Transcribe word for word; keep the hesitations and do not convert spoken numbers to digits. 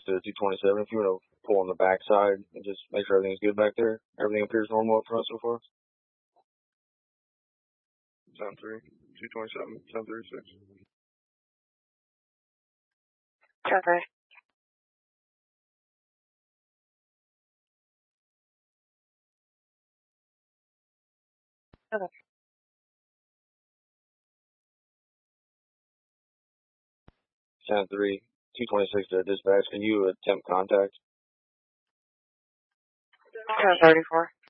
to two twenty-seven. If you want to pull on the back side and just make sure everything's good back there. Everything appears normal up front so far. Sound three, two twenty-seven, seven thirty-six. Okay. Okay. Sound three, two twenty-six to dispatch. Can you attempt contact? ten thirty-four.